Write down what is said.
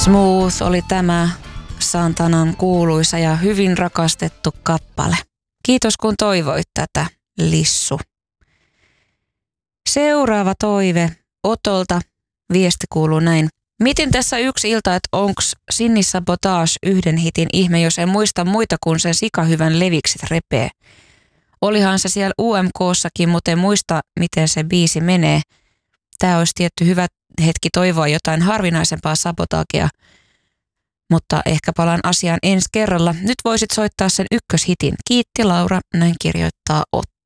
Smooth oli tämä Santanan kuuluisa ja hyvin rakastettu kappale. Kiitos kun toivoit tätä, Lissu. Seuraava toive Otolta. Viesti kuuluu näin. Mietin tässä yksi ilta, että onks Sinni Sabotage yhden hitin ihme, jos en muista muita kuin sen sikahyvän leviksit repee. Olihan se siellä UMK:ssakin, mutta en muista, miten se biisi menee. Tää olisi tietty hyvä hetki toivoa jotain harvinaisempaa sabotagea, mutta ehkä palaan asiaan ensi kerralla. Nyt voisit soittaa sen ykköshitin. Kiitti Laura, näin kirjoittaa Otto.